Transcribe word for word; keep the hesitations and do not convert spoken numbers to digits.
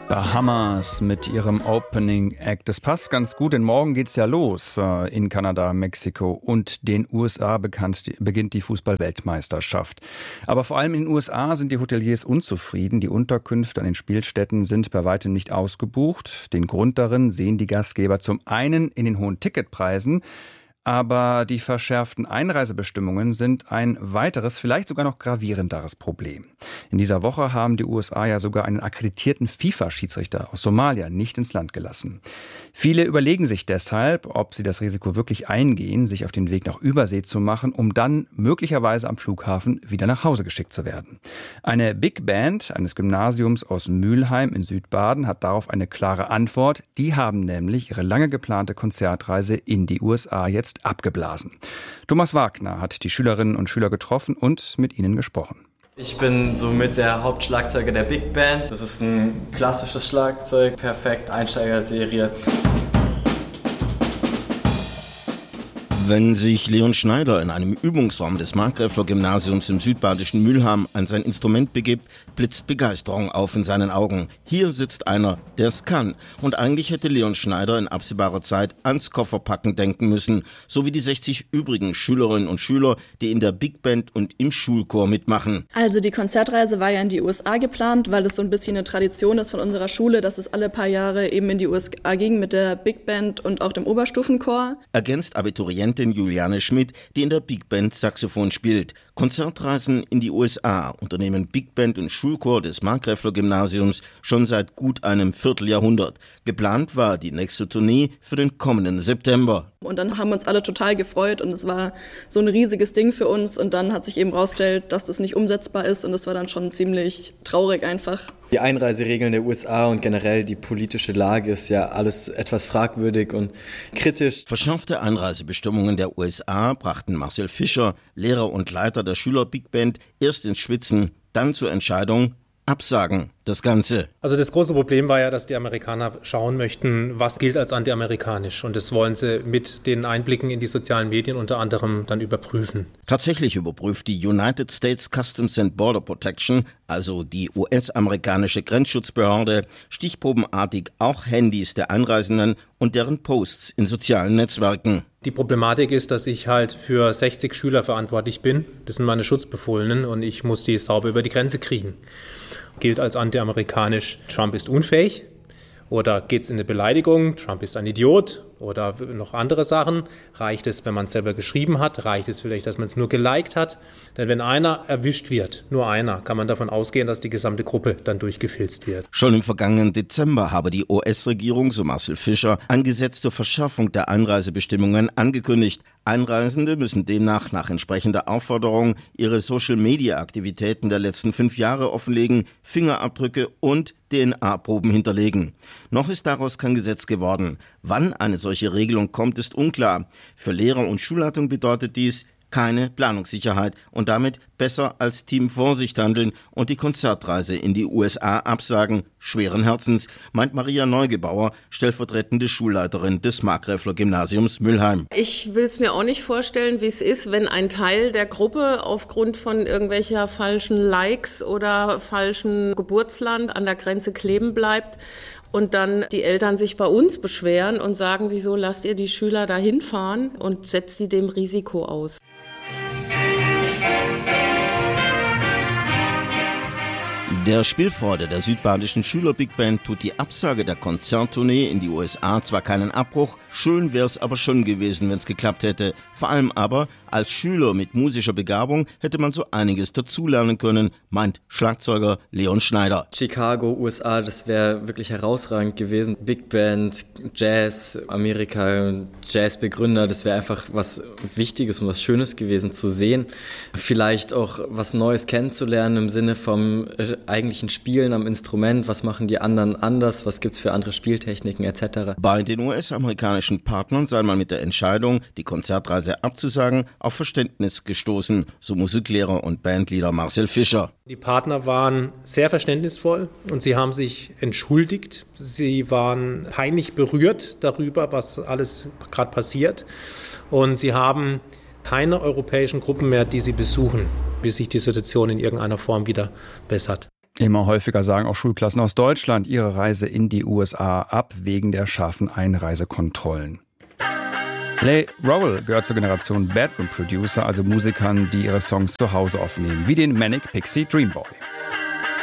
Bahamas mit ihrem Opening Act. Das passt ganz gut, denn morgen geht's ja los. In Kanada, Mexiko und den U S A bekannt, beginnt die Fußball-Weltmeisterschaft. Aber vor allem in den U S A sind die Hoteliers unzufrieden. Die Unterkünfte an den Spielstätten sind bei weitem nicht ausgebucht. Den Grund darin sehen die Gastgeber zum einen in den hohen Ticketpreisen, aber die verschärften Einreisebestimmungen sind ein weiteres, vielleicht sogar noch gravierenderes Problem. In dieser Woche haben die U S A ja sogar einen akkreditierten FIFA-Schiedsrichter aus Somalia nicht ins Land gelassen. Viele überlegen sich deshalb, ob sie das Risiko wirklich eingehen, sich auf den Weg nach Übersee zu machen, um dann möglicherweise am Flughafen wieder nach Hause geschickt zu werden. Eine Big Band eines Gymnasiums aus Mülheim in Südbaden hat darauf eine klare Antwort. Die haben nämlich ihre lange geplante Konzertreise in die U S A jetzt abgeblasen. Thomas Wagner hat die Schülerinnen und Schüler getroffen und mit ihnen gesprochen. Ich bin somit der Hauptschlagzeuger der Big Band. Das ist ein klassisches Schlagzeug, perfekt, Einsteigerserie. Wenn sich Leon Schneider in einem Übungsraum des Markgräfler-Gymnasiums im südbadischen Mülheim an sein Instrument begibt, blitzt Begeisterung auf in seinen Augen. Hier sitzt einer, der es kann. Und eigentlich hätte Leon Schneider in absehbarer Zeit ans Kofferpacken denken müssen, so wie die sechzig übrigen Schülerinnen und Schüler, die in der Big Band und im Schulchor mitmachen. Also die Konzertreise war ja in die U S A geplant, weil es so ein bisschen eine Tradition ist von unserer Schule, dass es alle paar Jahre eben in die U S A ging mit der Big Band und auch dem Oberstufenchor. Ergänzt Abiturientin Juliane Schmidt, die in der Big Band Saxophon spielt. Konzertreisen in die U S A unternehmen Big Band und Schulchor des Markgräfler-Gymnasiums schon seit gut einem Vierteljahrhundert. Geplant war die nächste Tournee für den kommenden September. Und dann haben wir uns alle total gefreut und es war so ein riesiges Ding für uns und dann hat sich eben rausgestellt, dass das nicht umsetzbar ist und das war dann schon ziemlich traurig einfach. Die Einreiseregeln der U S A und generell die politische Lage ist ja alles etwas fragwürdig und kritisch. Verschärfte Einreisebestimmungen der U S A brachten Marcel Fischer, Lehrer und Leiter der Schüler Big Band, erst ins Schwitzen, dann zur Entscheidung, absagen das Ganze. Also das große Problem war ja, dass die Amerikaner schauen möchten, was gilt als antiamerikanisch. Und das wollen sie mit den Einblicken in die sozialen Medien unter anderem dann überprüfen. Tatsächlich überprüft die United States Customs and Border Protection, also die U S-amerikanische Grenzschutzbehörde, stichprobenartig auch Handys der Einreisenden und deren Posts in sozialen Netzwerken. Die Problematik ist, dass ich halt für sechzig Schüler verantwortlich bin. Das sind meine Schutzbefohlenen und ich muss die sauber über die Grenze kriegen. Gilt als antiamerikanisch, Trump ist unfähig, oder geht es in eine Beleidigung, Trump ist ein Idiot oder noch andere Sachen. Reicht es, wenn man es selber geschrieben hat? Reicht es vielleicht, dass man es nur geliked hat? Denn wenn einer erwischt wird, nur einer, kann man davon ausgehen, dass die gesamte Gruppe dann durchgefilzt wird. Schon im vergangenen Dezember habe die U S-Regierung, so Marcel Fischer, ein Gesetz zur Verschärfung der Einreisebestimmungen angekündigt. Einreisende müssen demnach nach entsprechender Aufforderung ihre Social-Media-Aktivitäten der letzten fünf Jahre offenlegen, Fingerabdrücke und D N A-Proben hinterlegen. Noch ist daraus kein Gesetz geworden. Wann eine solche Regelung kommt, ist unklar. Für Lehrer und Schulleitung bedeutet dies keine Planungssicherheit und damit besser als Team Vorsicht handeln und die Konzertreise in die U S A absagen, schweren Herzens, meint Maria Neugebauer, stellvertretende Schulleiterin des Markgräfler-Gymnasiums Mülheim. Ich will es mir auch nicht vorstellen, wie es ist, wenn ein Teil der Gruppe aufgrund von irgendwelcher falschen Likes oder falschen Geburtsland an der Grenze kleben bleibt und dann die Eltern sich bei uns beschweren und sagen, wieso lasst ihr die Schüler da hinfahren und setzt die dem Risiko aus. Der Spielfreude der südbadischen Schüler-Big Band tut die Absage der Konzerttournee in die U S A zwar keinen Abbruch, schön wäre es aber schon gewesen, wenn es geklappt hätte. Vor allem aber, als Schüler mit musischer Begabung hätte man so einiges dazulernen können, meint Schlagzeuger Leon Schneider. Chicago, U S A, das wäre wirklich herausragend gewesen. Big Band, Jazz, Amerika, Jazzbegründer, das wäre einfach was Wichtiges und was Schönes gewesen zu sehen. Vielleicht auch was Neues kennenzulernen im Sinne vom eigentlichen Spielen am Instrument. Was machen die anderen anders? Was gibt's für andere Spieltechniken et cetera. Bei den U S-amerikanischen Partnern sei man mit der Entscheidung, die Konzertreise abzusagen, auf Verständnis gestoßen, so Musiklehrer und Bandleader Marcel Fischer. Die Partner waren sehr verständnisvoll und sie haben sich entschuldigt. Sie waren peinlich berührt darüber, was alles gerade passiert. Und sie haben keine europäischen Gruppen mehr, die sie besuchen, bis sich die Situation in irgendeiner Form wieder bessert. Immer häufiger sagen auch Schulklassen aus Deutschland ihre Reise in die U S A ab, wegen der scharfen Einreisekontrollen. Leigh Rowell gehört zur Generation Bedroom Producer, also Musikern, die ihre Songs zu Hause aufnehmen, wie den Manic Pixie Dream Boy.